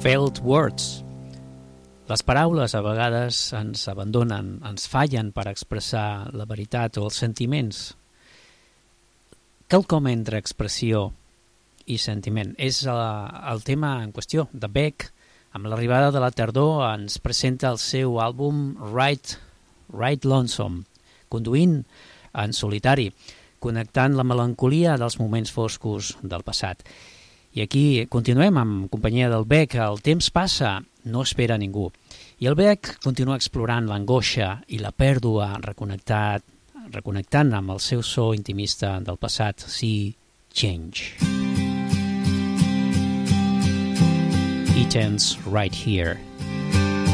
Failed words. Les paraules a vegades ens abandonen, ens fallen per expressar la veritat o els sentiments. Quelcom entre expressió i sentiment. És el tema en qüestió. The Beck, amb l'arribada de la tardor, ens presenta el seu àlbum Ride Lonesome, conduint en solitari, connectant la melancolia dels moments foscos del passat. I aquí continuem amb companyia del Beck. El temps passa, no espera ningú. I el Beck continua explorant l'angoixa i la pèrdua, reconnectant amb el seu so intimista del passat, Sea Change. It ends right here.